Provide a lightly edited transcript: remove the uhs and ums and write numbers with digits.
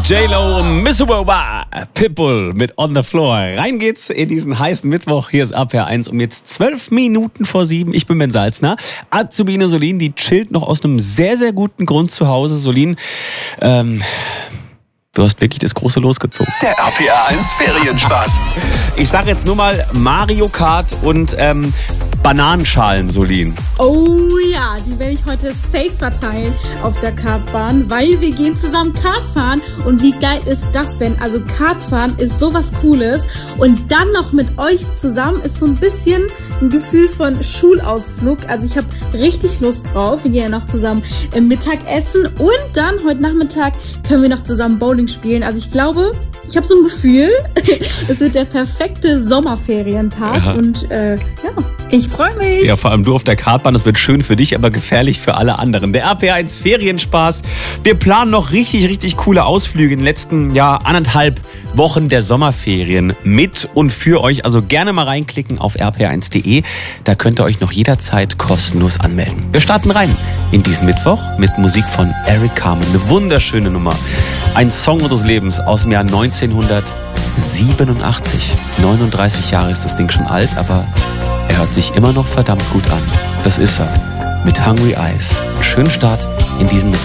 J-Lo, Miss Worldwide, Pitbull mit On the Floor. Rein geht's in diesen heißen Mittwoch. Hier ist RPR1 um jetzt 12 Minuten vor 7. Ich bin Ben Salzner. Azubine Solin, die chillt noch aus einem sehr, sehr guten Grund zu Hause. Solin, du hast wirklich das große losgezogen. Der RPR1 Ferienspaß. Ich sag jetzt nur mal Mario Kart und Bananenschalen, Solin. Oh ja, die werde ich heute safe verteilen auf der Kartbahn, weil wir gehen zusammen Kart fahren. Und wie geil ist das denn? Also Kartfahren ist sowas Cooles. Und dann noch mit euch zusammen ist so ein bisschen ein Gefühl von Schulausflug. Also ich habe richtig Lust drauf. Wir gehen ja noch zusammen Mittagessen. Und dann heute Nachmittag können wir noch zusammen Bowling spielen. Also ich glaube, ich habe so ein Gefühl, es wird der perfekte Sommerferientag. Ja. Und ich freue mich. Ja, vor allem du auf der Kartbahn, das wird schön für dich, aber gefährlich für alle anderen. Der RPR1 Ferienspaß. Wir planen noch richtig, richtig coole Ausflüge in den letzten 1,5 Wochen der Sommerferien mit und für euch. Also gerne mal reinklicken auf rpr1.de. Da könnt ihr euch noch jederzeit kostenlos anmelden. Wir starten rein in diesen Mittwoch mit Musik von Eric Carmen. Eine wunderschöne Nummer. Ein Song unseres Lebens aus dem Jahr 1987. 39 Jahre ist das Ding schon alt, aber er hört sich immer noch verdammt gut an. Das ist er. Mit Hungry Eyes. Schönen Start in diesen Mittwoch.